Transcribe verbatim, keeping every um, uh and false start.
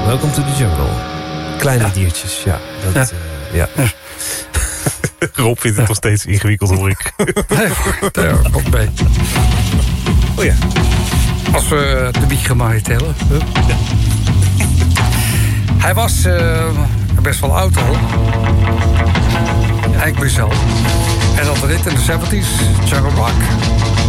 Welcome to the jungle. Kleine ja. diertjes, ja. Dat, ja. Uh, ja. ja. Rob vindt het nog steeds ingewikkeld, hoor ik. Daar ook bij. Oh ja. Als we de bietje maar tellen. Huh? Ja. Hij was uh, best wel oud al. Eigenlijk mezelf. En dat rit in de zeventies, Jungle Rock.